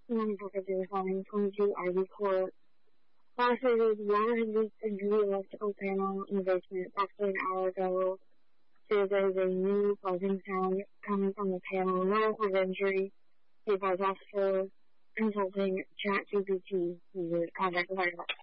Purposes following 22 Ivy Court. Lawsuit is water has leaked into the electrical panel in the basement approximately an hour ago. So there is a new buzzing sound coming from the panel. No cause of injury. The buzz officer consulting ChatGPT. He would contact the fire department.